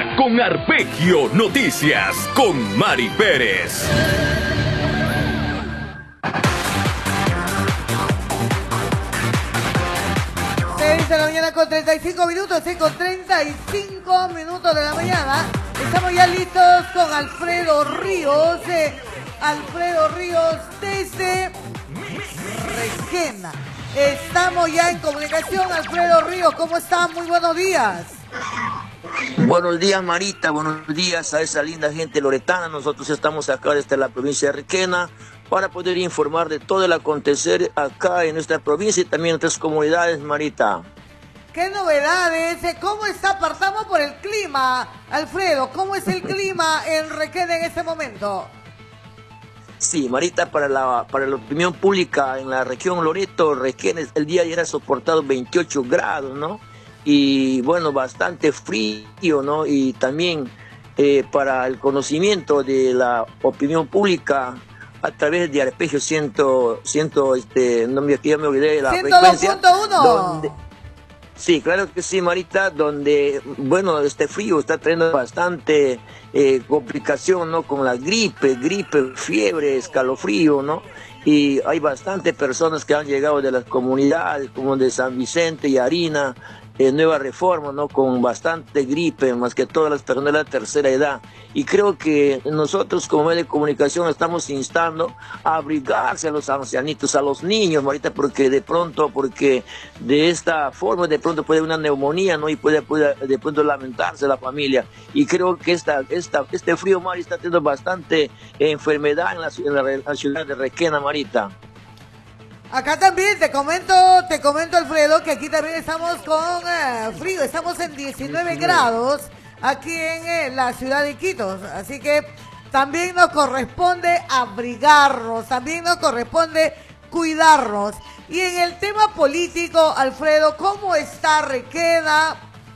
Ahora con Arpegio Noticias con Mari Pérez. 6 de la mañana con 35 minutos, 6 con 35 minutos de la mañana. Estamos ya listos con Alfredo Ríos. Alfredo Ríos desde Requena. Estamos ya en comunicación. Alfredo Ríos, ¿cómo está? Muy buenos días. Buenos días, Marita, buenos días a esa linda gente loretana. Nosotros estamos acá desde la provincia de Requena para poder informar de todo el acontecer acá en nuestra provincia y también en otras comunidades, Marita. ¿Qué novedades? ¿Cómo está? Partamos por el clima, Alfredo. ¿Cómo es el clima en Requena en este momento? Sí, Marita, para la opinión pública en la región Loreto, Requena, el día ya era soportado 28 grados, ¿no? Y bueno, bastante frío, ¿no? Y también para el conocimiento de la opinión pública a través de Arpegio no me olvidé de la frecuencia. 102.1. Sí, claro que sí, Marita, donde, bueno, este frío está trayendo bastante complicación, ¿no? Con la gripe, fiebre, escalofrío, ¿no? Y hay bastantes personas que han llegado de las comunidades, como de San Vicente y Harina, Nueva Reforma, ¿no? Con bastante gripe, más que todas las personas de la tercera edad. Y creo que nosotros como medio de comunicación estamos instando a abrigarse a los ancianitos, a los niños, Marita, porque de esta forma de pronto puede haber una neumonía, ¿no? Y puede de pronto lamentarse la familia. Y creo que este frío, Marita, está teniendo bastante enfermedad en la ciudad de Requena, Marita. Acá también te comento, Alfredo, que aquí también estamos con frío. Estamos en 19 grados aquí en la ciudad de Iquitos. Así que también nos corresponde abrigarnos, también nos corresponde cuidarnos. Y en el tema político, Alfredo, ¿cómo está Requena?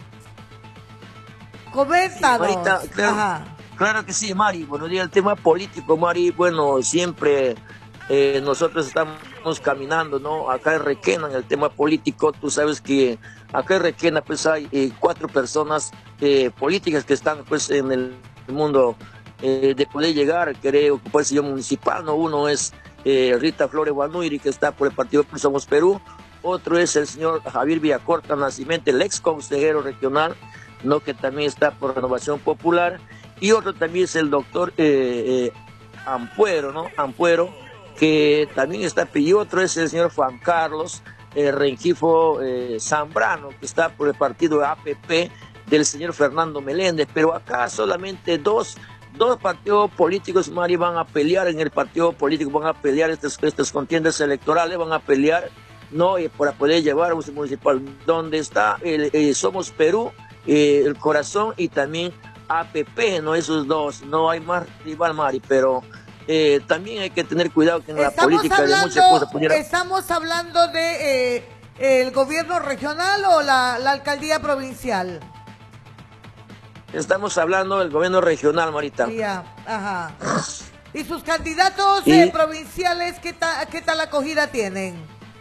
Coméntanos. Sí, Marita, claro que sí, Mari. Buenos días. El tema político, Mari, bueno, siempre nosotros estamos caminando, ¿no? Acá en Requena, en el tema político, tú sabes que acá en Requena pues hay 4 personas políticas que están pues en el mundo de poder llegar a querer ocupar el sillón municipal, ¿no? Uno es Rita Flores Guanuiri, que está por el partido Somos Perú. Otro es el señor Javier Villacorta Nacimiento, el ex consejero regional, ¿no? Que también está por Renovación Popular. Y otro también es el doctor Ampuero, ¿no? Ampuero, que también está, y otro es el señor Juan Carlos Rengifo Zambrano, que está por el partido APP del señor Fernando Meléndez. Pero acá solamente dos partidos políticos, Mari, van a pelear en el partido político, van a pelear estas contiendas electorales, van a pelear, ¿no? Para poder llevar a un municipal, donde está Somos Perú, el Corazón, y también APP, ¿no? Esos dos, no hay más rival, Mari, pero también hay que tener cuidado que en la política de muchas cosas pudiera... ¿Estamos hablando de el gobierno regional o la alcaldía provincial? Estamos hablando del gobierno regional, Marita. Ya, ajá. ¿Y sus candidatos provinciales qué tal acogida tienen?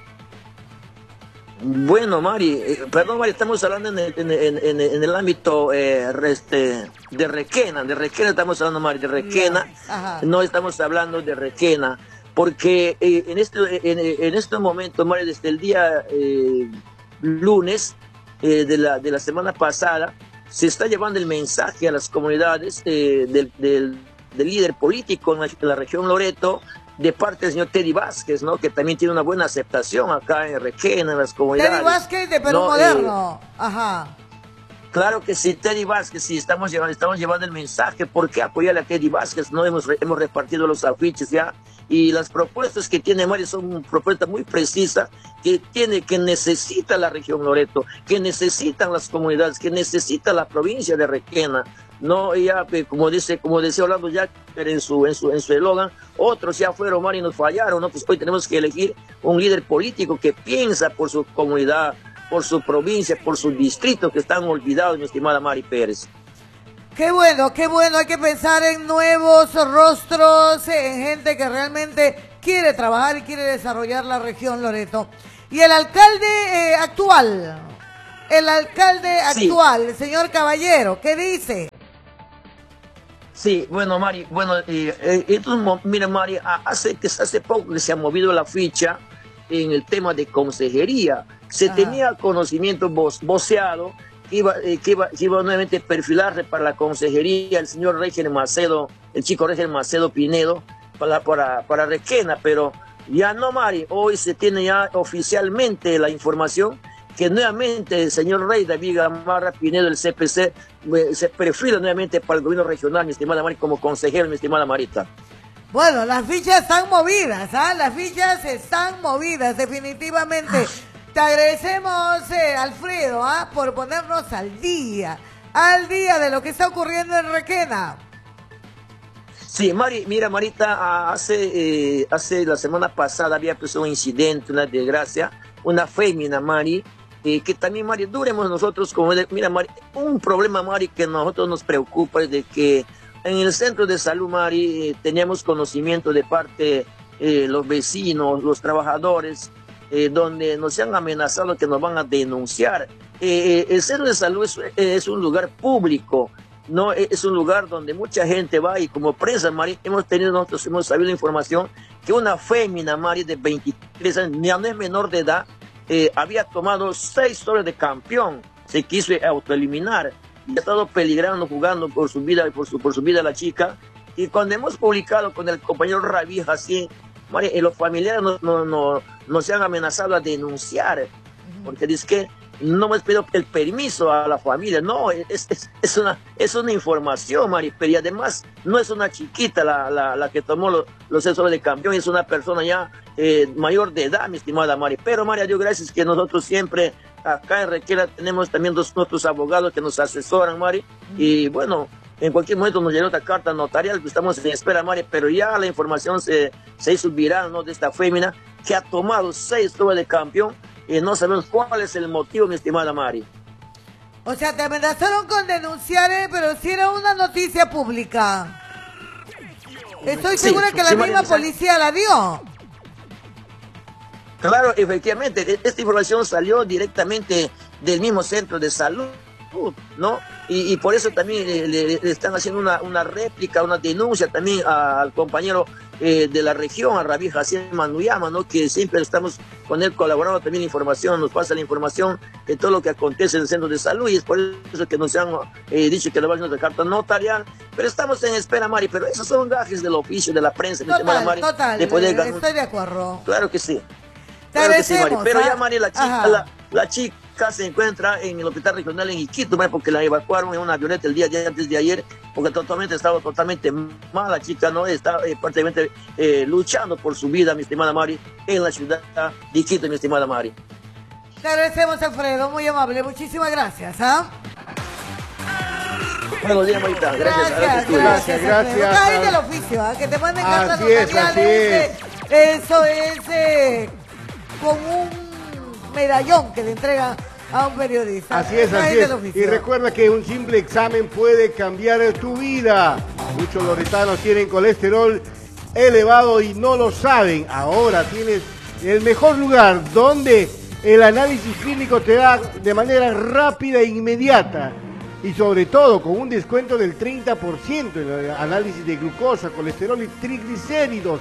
Bueno, Mari, perdón, Mari, estamos hablando en el ámbito de Requena. De Requena estamos hablando, Mari, de Requena. No estamos hablando de Requena, porque en este momento, Mari, desde el día lunes de la semana pasada, se está llevando el mensaje a las comunidades del líder político en la región Loreto, de parte del señor Teddy Vázquez, ¿no? Que también tiene una buena aceptación acá en Requena, en las comunidades. Teddy Vázquez de Perú, ¿no? Moderno. Ajá. Claro que sí, Teddy Vázquez, sí, estamos llevando el mensaje, porque apoyarle a Teddy Vázquez, ¿no? Hemos repartido los afiches ya, y las propuestas que tiene Mario son propuestas muy precisas, que necesita la región Loreto, que necesitan las comunidades, que necesita la provincia de Requena. No, ya, como decía Orlando Jack en su eslogan, otros ya fueron, Mari, y nos fallaron, ¿no? Pues hoy tenemos que elegir un líder político que piensa por su comunidad, por su provincia, por su distrito, que están olvidados, mi estimada Mari Pérez. Qué bueno, hay que pensar en nuevos rostros, en gente que realmente quiere trabajar y quiere desarrollar la región Loreto. Y el alcalde actual, el señor Caballero, ¿qué dice? Sí, bueno, Mari, bueno, mira, Mari, hace poco que se ha movido la ficha en el tema de consejería. Se Ajá. tenía conocimiento voceado que iba nuevamente a perfilarse para la consejería el señor Reger Macedo, el chico Reger Macedo Pinedo, para Requena, pero ya no, Mari, hoy se tiene ya oficialmente la información que nuevamente el señor Rey David Gamarra Pinedo del CPC se perfila nuevamente para el gobierno regional, mi estimada Mari, como consejero, mi estimada Marita. Bueno, las fichas están movidas, ¿ah? Las fichas están movidas, definitivamente. Te agradecemos, Alfredo, ¿ah? Por ponernos al día de lo que está ocurriendo en Requena. Sí, Mari, mira, Marita, hace la semana pasada había pues, un incidente, una desgracia, una fémina, Mari, que también, Mari, duremos nosotros, mira, Mari, un problema, Mari, que a nosotros nos preocupa es de que en el centro de salud, Mari, teníamos conocimiento de parte los vecinos, los trabajadores, donde nos han amenazado que nos van a denunciar. El centro de salud es un lugar público, no es un lugar donde mucha gente va y como prensa, Mari, nosotros hemos sabido información que una fémina, Mari, de 23 años, ya no es menor de edad, había tomado 6 sobres de campeón, se quiso autoeliminar y ha estado peligrando, jugando por su vida, por su vida la chica. Y cuando hemos publicado con el compañero Rabi así, Mari, los familiares nos se han amenazado a denunciar, porque dice que no hemos pedido el permiso a la familia. No, es una información, Mari, pero y además no es una chiquita la que tomó los 6 sobres de campeón, es una persona ya mayor de edad, mi estimada Mari. Pero, Mari, a Dios gracias que nosotros siempre acá en Requena tenemos también nuestros abogados que nos asesoran, Mari, y bueno, en cualquier momento nos llegó otra carta notarial, estamos en espera, Mari, pero ya la información se hizo viral, ¿no?, de esta fémina que ha tomado 6 sobres de campeón y no sabemos cuál es el motivo, mi estimada Mari. O sea, te amenazaron con denunciar, pero si era una noticia pública. Estoy segura que la misma policía la dio. Claro, efectivamente, esta información salió directamente del mismo centro de salud, ¿no? Y por eso también le están haciendo una réplica, una denuncia también al compañero de la región, a Rabí Hassem Manuyama, ¿no?, que siempre estamos con él colaborando también información, nos pasa la información de todo lo que acontece en el centro de salud, y es por eso que nos han dicho que le van a dar carta notarial, pero estamos en espera, Mari, pero esos son gajes del oficio, de la prensa, Mari, de poder ganar. Estoy de acuerdo. Claro que sí. Claro que sí, Mari. Pero ya, Mari, la chica se encuentra en el hospital regional en Iquito, Mari, porque la evacuaron en una avioneta el día antes de ayer, porque estaba totalmente mal la chica, ¿no? Está prácticamente luchando por su vida, mi estimada Mari, en la ciudad de Iquito, mi estimada Mari. Te agradecemos, Alfredo, muy amable, muchísimas gracias, ¿ah? Buenos días, Marita. Gracias. Cae del oficio, ¿ah? Que te manden cartas notariales. Eso es con un medallón que le entregan a un periodista. Así es. Y recuerda que un simple examen puede cambiar tu vida. Muchos loretanos tienen colesterol elevado y no lo saben. Ahora tienes el mejor lugar donde el análisis clínico te da de manera rápida e inmediata. Y sobre todo con un descuento del 30% en el análisis de glucosa, colesterol y triglicéridos.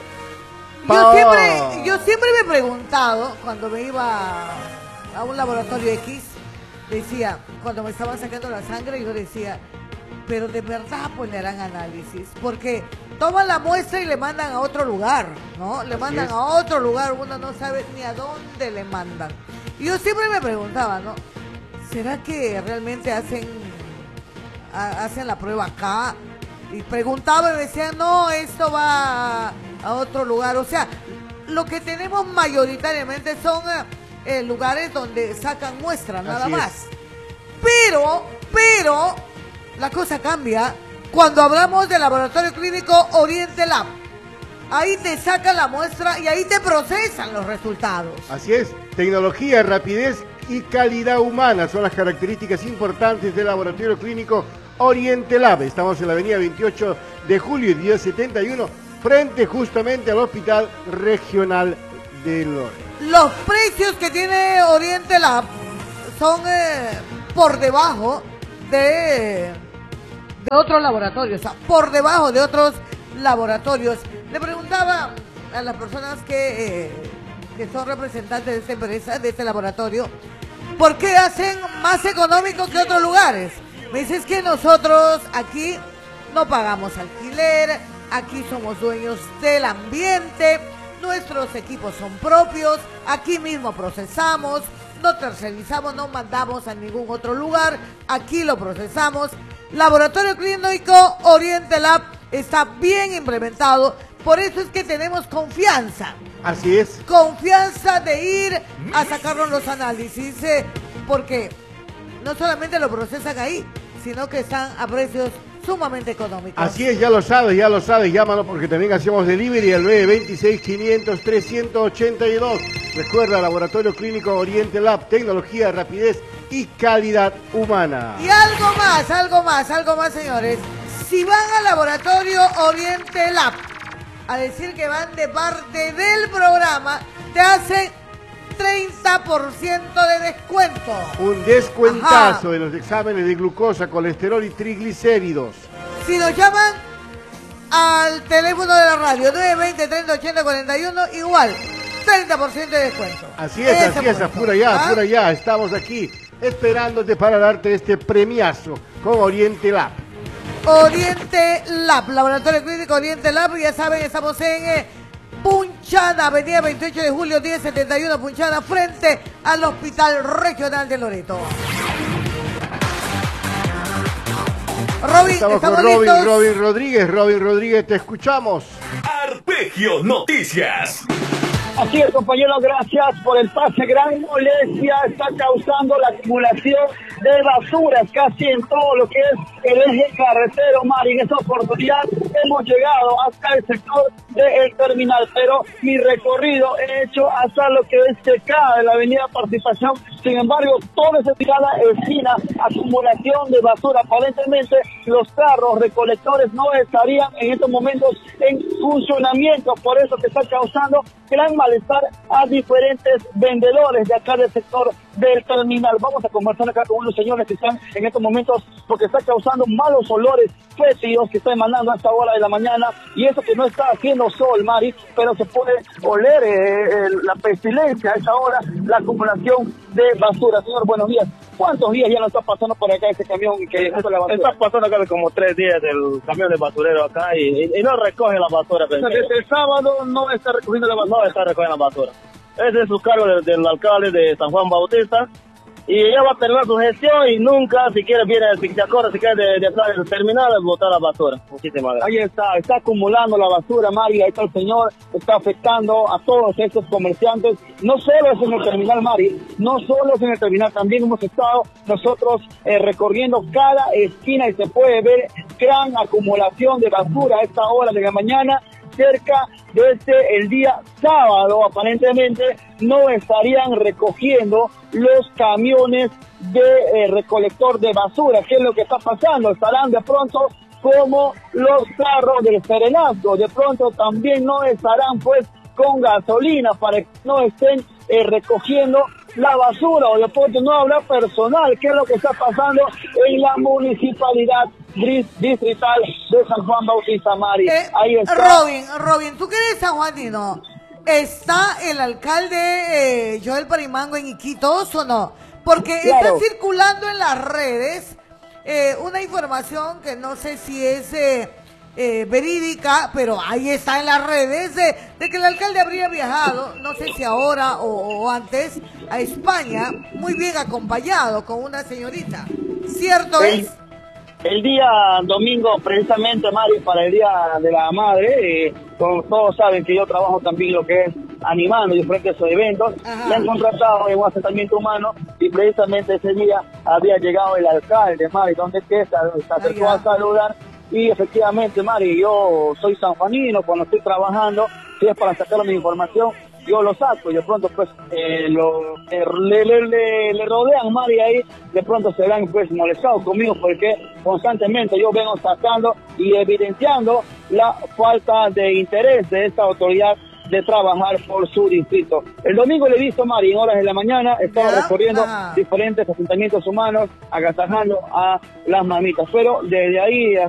Yo siempre me he preguntado, cuando me iba a un laboratorio X, decía, cuando me estaban sacando la sangre, yo decía, pero de verdad pues le harán análisis, porque toman la muestra y le mandan a otro lugar, ¿no? Le mandan a otro lugar, uno no sabe ni a dónde le mandan. Y yo siempre me preguntaba, ¿no? ¿Será que realmente hacen la prueba acá? Y preguntaba y me decían, no, esto va a otro lugar. O sea, lo que tenemos mayoritariamente son lugares donde sacan muestras, nada más. Pero, la cosa cambia cuando hablamos del laboratorio clínico Oriente Lab. Ahí te sacan la muestra y ahí te procesan los resultados. Así es, tecnología, rapidez y calidad humana son las características importantes del laboratorio clínico Oriente Lab. Estamos en la avenida 28 de julio, 1071, frente justamente al Hospital Regional de Loreto. Los precios que tiene Oriente Lab son por debajo de de otros laboratorios, o sea, por debajo de otros laboratorios. Le preguntaba a las personas que son representantes de esta empresa, de este laboratorio, ¿por qué hacen más económico que otros lugares? Me dices que nosotros aquí no pagamos alquiler, aquí somos dueños del ambiente, nuestros equipos son propios, aquí mismo procesamos, no tercerizamos, no mandamos a ningún otro lugar, aquí lo procesamos. Laboratorio Clínico Oriente Lab está bien implementado, por eso es que tenemos confianza. Así es. Confianza de ir a sacarnos los análisis, porque no solamente lo procesan ahí, sino que están a precios sumamente económicos. Así es, ya lo sabes, llámalo porque también hacemos delivery al 926-500-382. Recuerda, Laboratorio Clínico Oriente Lab, tecnología, rapidez y calidad humana. Y algo más, señores. Si van al Laboratorio Oriente Lab a decir que van de parte del programa, te hacen 30% de descuento. Un descuentazo de los exámenes de glucosa, colesterol y triglicéridos. Si nos llaman al teléfono de la radio 920-3080-41, igual, 30% de descuento. Así es, apura ya, estamos aquí esperándote para darte este premiazo con Oriente Lab. Oriente Lab, Laboratorio Clínico Oriente Lab, ya saben, estamos en Punchada, avenida 28 de julio 1071, Punchada, frente al Hospital Regional de Loreto. Estamos con Robin Rodríguez, te escuchamos. Arpegio Noticias. Así es, compañeros, gracias por el pase. Gran molestia está causando la acumulación de basuras casi en todo lo que es el eje carretero, Mari. En esta oportunidad hemos llegado hasta el sector del terminal, pero mi recorrido he hecho hasta lo que es cerca de la avenida Participación. Sin embargo, toda esa tirada esquina, acumulación de basura. Aparentemente los carros recolectores no estarían en estos momentos en funcionamiento, por eso que está causando gran malestar a diferentes vendedores de acá del sector del terminal. Vamos a conversar acá con unos señores que están en estos momentos porque está causando malos olores fétidos que está emanando a esta hora de la mañana, y eso que no está haciendo sol, Mari, pero se puede oler la pestilencia a esta hora, la acumulación de basura. Señor, buenos días. ¿Cuántos días ya no está pasando por acá ese camión que la basura? Está pasando acá como 3 días del camión de basurero acá y no recoge la basura. O sea, desde el sábado no está recogiendo la basura. No está recogiendo la basura. Ese es su cargo del alcalde de San Juan Bautista, y ella va a terminar su gestión y nunca siquiera viene el Picchacora, si quiere de atrás del terminal a botar la basura. Muchísimas gracias. Ahí está acumulando la basura, Mari. Ahí está el señor, está afectando a todos estos comerciantes. No solo es en el terminal, Mari, no solo es en el terminal, también hemos estado nosotros recorriendo cada esquina y se puede ver gran acumulación de basura a esta hora de la mañana. Cerca desde el día sábado, aparentemente no estarían recogiendo los camiones de recolector de basura. ¿Qué es lo que está pasando? Estarán de pronto como los carros del Serenazgo, de pronto también no estarán pues con gasolina para que no estén recogiendo la basura, o de pronto no habrá personal. ¿Qué es lo que está pasando en la municipalidad distrital de San Juan Bautista, Mari? Ahí está. Robin, ¿tú crees sanjuanino? ¿Está el alcalde Joel Parimango en Iquitos o no? Porque claro, está circulando en las redes una información que no sé si es verídica, pero ahí está en las redes de que el alcalde habría viajado, no sé si ahora o antes, a España, muy bien acompañado con una señorita. ¿Cierto es? El día domingo, precisamente, Mari, para el Día de la Madre, como todos saben que yo trabajo también lo que es animando diferentes eventos, me han contratado en un asentamiento humano, y precisamente ese día había llegado el alcalde, Mari, donde se acercó a saludar. Y efectivamente, Mari, yo soy sanjuanino, cuando estoy trabajando, si es para sacar mi información, yo lo saco, y de pronto pues le rodean, Mari, ahí de pronto se ven pues molestados conmigo porque constantemente yo vengo sacando y evidenciando la falta de interés de esta autoridad de trabajar por su distrito. El domingo le he visto, Mari, en horas de la mañana, estaba recorriendo diferentes asentamientos humanos, agasajando a las mamitas, pero desde ahí